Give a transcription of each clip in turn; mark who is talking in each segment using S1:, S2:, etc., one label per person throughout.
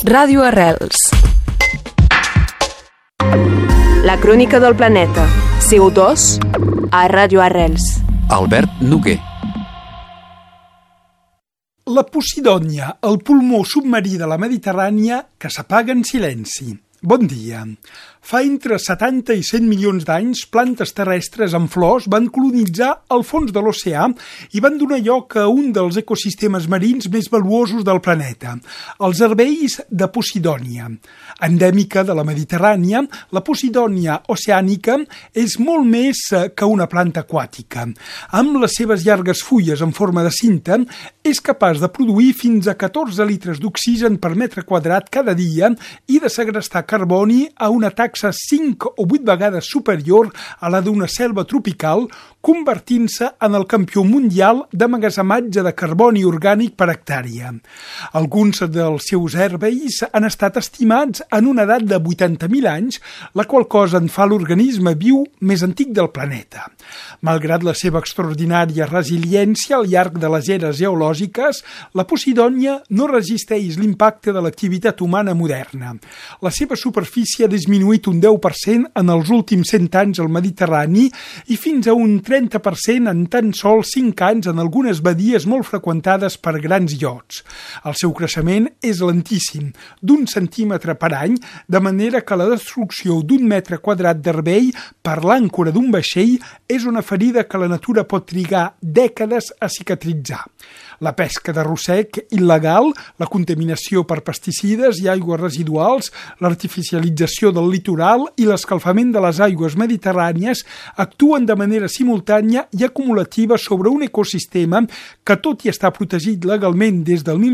S1: Ràdio Arrels. La crònica del planeta. CO2 a Ràdio Arrels.
S2: Albert Noguer.
S3: La Posidònia, el pulmó submarí de la Mediterrània que s'apaga en silenci. Bon dia. Fa entre 70 i 100 milions d'anys, plantes terrestres amb flors van colonitzar el fons de l'oceà i van donar lloc a un dels ecosistemes marins més valuosos del planeta, els herbeis de Posidònia. Endèmica de la Mediterrània, la Posidònia oceànica és molt més que una planta aquàtica. Amb les seves llargues fulles en forma de cinta, és capaç de produir fins a 14 litres d'oxigen per metre quadrat cada dia i de segrestar carboni a una taxa 5 o 8 vegades superior a la d'una selva tropical, convertint-se en el campió mundial d'emmagatzematge de carboni orgànic per hectàrea. Alguns dels seus herbeis han estat estimats en una edat de 80.000 anys, la qual cosa en fa l'organisme viu més antic del planeta. Malgrat la seva extraordinària resiliència al llarg de les eres geològiques, la Posidònia no resisteix l'impacte de l'activitat humana moderna. La seva superfície ha disminuït un 10% en els últims 100 anys al Mediterrani i fins a un 30% en tan sols 5 anys en algunes badies molt freqüentades per grans iots. El seu creixement és lentíssim, d'1 centímetre per any, de manera que la destrucció d'1 metre quadrat d'herbei per l'àncora d'un vaixell és una ferida que la natura pot trigar dècades a cicatritzar. La pesca de rossec il·legal, la contaminació per pesticides i aigües residuals, l'artificialització del litoral i l'escalfament de les aigües mediterrànies actuen de manera simultània i acumulativa sobre un ecosistema que, tot i estar protegit legalment des del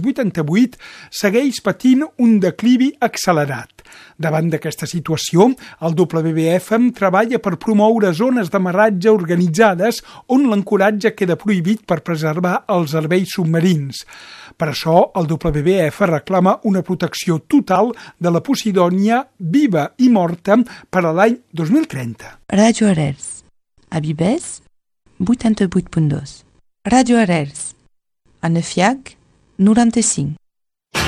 S3: 1988, segueix patint un declivi accelerat. Davant d'aquesta situació, el WWF treballa per promoure zones d'amarratge organitzades on l'ancoratge queda prohibit per preservar els herbeis submarins. Per això, el WWF reclama una protecció total de la Posidònia viva i morta per a l'any 2030.
S4: Ràdio Arrels. A Bibès, 88.2. Ràdio Arrels. A Nefiac, 95.